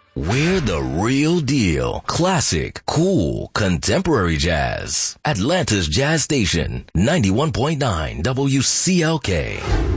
We're the real deal. Classic, cool, contemporary jazz. Atlanta's Jazz Station, 91.9 WCLK.